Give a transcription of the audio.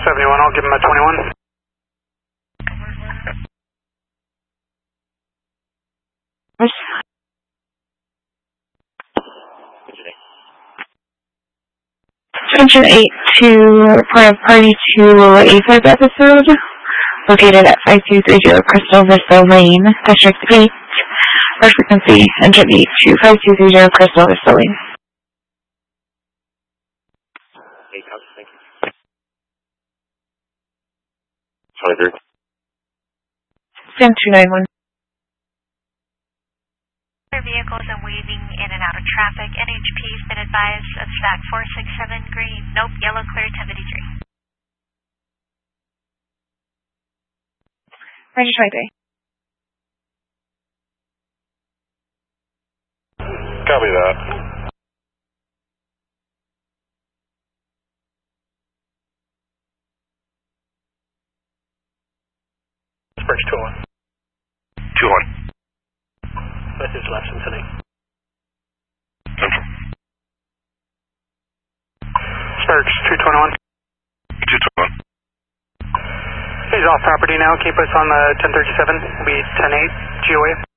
71, I'll give him a 21. Attention 8 to report a party to A5 episode located at 5230 Crystal Vista Lane, District 8. Our frequency, engine 8 to 5230 Crystal Vista Lane. Thank you. 23. Sam 291. Vehicles and weaving in and out of traffic. NHP has been advised of stack 467 green. Nope, yellow clear 1053. Roger 23. Copy that. Bridge 201. 2-1. Message left Cincinnati. Central. Sparks 221. 221. He's off property now. Keep us on the 1037. We'll be 10-8 GOA.